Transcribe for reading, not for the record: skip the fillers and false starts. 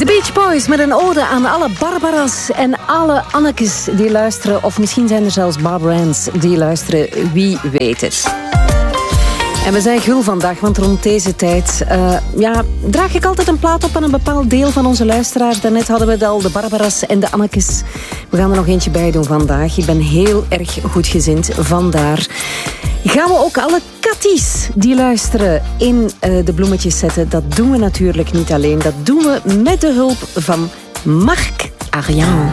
De Beach Boys met een ode aan alle Barbara's en alle Annekes die luisteren. Of misschien zijn er zelfs Barbarans die luisteren. Wie weet het. En we zijn gul vandaag, want rond deze tijd draag ik altijd een plaat op aan een bepaald deel van onze luisteraars. Daarnet hadden we het al, de Barbara's en de Annekes. We gaan er nog eentje bij doen vandaag. Ik ben heel erg goedgezind, vandaar. Gaan we ook alle Katties die luisteren in de bloemetjes zetten? Dat doen we natuurlijk niet alleen. Dat doen we met de hulp van Marc Arian.